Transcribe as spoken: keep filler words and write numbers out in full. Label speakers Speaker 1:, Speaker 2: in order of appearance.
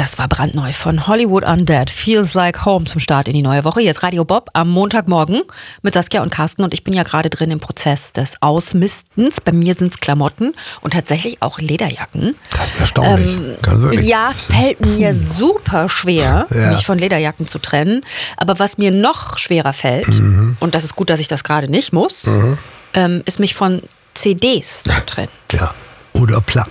Speaker 1: Das war brandneu von Hollywood Undead. Feels Like Home zum Start in die neue Woche. Jetzt Radio Bob am Montagmorgen mit Saskia und Carsten. Und ich bin ja gerade drin im Prozess des Ausmistens. Bei mir sind es Klamotten und tatsächlich auch Lederjacken.
Speaker 2: Das ist erstaunlich. Ähm, Ganz wirklich.
Speaker 1: Ja,
Speaker 2: das
Speaker 1: fällt ist, mir super schwer, ja. mich von Lederjacken zu trennen. Aber was mir noch schwerer fällt, mhm. und das ist gut, dass ich das gerade nicht muss, mhm. ähm, ist mich von C Ds zu trennen.
Speaker 2: Ja. Oder Platten.